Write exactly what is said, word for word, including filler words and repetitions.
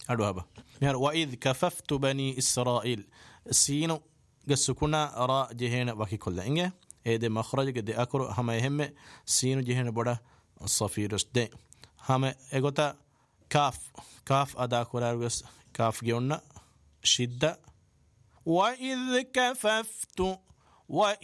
أدوابا يعني وإذ كففت بني إسرائيل سينو قسكنا راء جهين باكي كل إنجا إيدي مخرج قد أكرو هما يهم سينو جهين بودا صفيرس دي هما إغوتا كاف كاف أدا كورارغس كاف جيونا شدة وإذ كففت وإذ